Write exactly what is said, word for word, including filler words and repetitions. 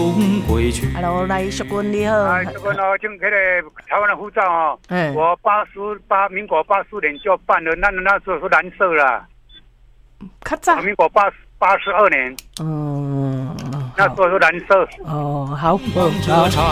风归去。 Hello， 来，淑君你好。 啊，淑君哦，种迄个台湾的护照哦， 嗯， 我八十八民国八十年就办了，那那时候是蓝色啦。 较早。 民国八八十二年。 嗯， 那时候是蓝色。 哦，好， 这